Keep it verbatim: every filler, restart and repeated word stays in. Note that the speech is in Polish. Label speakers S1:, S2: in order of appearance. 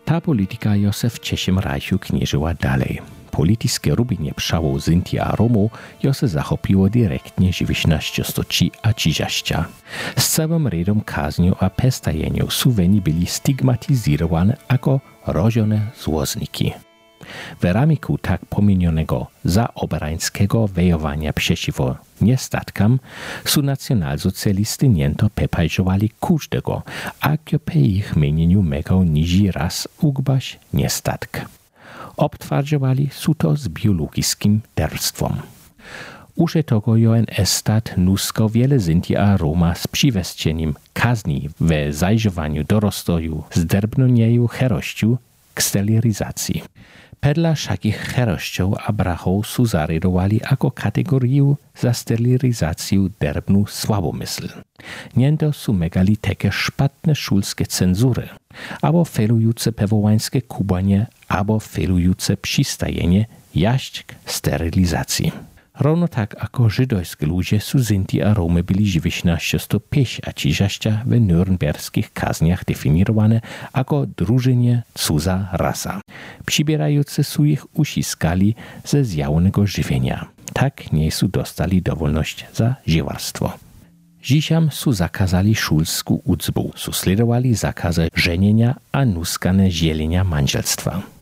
S1: Ta polityka jo se w Czesiem Rajchu knieżyła dalej. Polityckie rubienie przałów Zinti a Romów jo se zachopiło direktnie dziewiętnaście a trzydzieści. Z całym redom kazniów a pestajeniów suweni byli stygmatyzowane jako rożone złozniki. W ramiku tak pominionego zaoberańskiego wojowania przeciwko niestatkam su nacjonalsocjalisty niento pepajżowali każdego, a kto pe ich mieniu megał niži raz ugbaś niestatk. Obtwardzowali su to z biologiskim derstwom. Uże tego jo en estat nusko wiele Zinti a Roma z przywescieniem kazni we zajrzewaniu dorostoju z derbnonieju herościu k sterylizacji. Pedla wszakich herościów a brachów su zarydowali jako kategorię za sterylizację derbnu słabomysl. Niento su megali takie szpatne szulskie cenzury, albo felujące pewołańskie kubanie, albo felujące przystajenie jaść k sterylizacji. Równo tak jako żydowskie ludzie su Zinti a Romy byli dziewiętnaście pięć a trzydzieści w nürnberskich kazniach definiowane jako drużynie cudza rasa. Przybierające su ich uściskali ze zjawnego żywienia. Tak nie su dostali dowolność za żywarstwo. Dziesiam su zakazali szulsku ucbu, su sledowali zakazy żenienia a nuskane zielenia manżelstwa.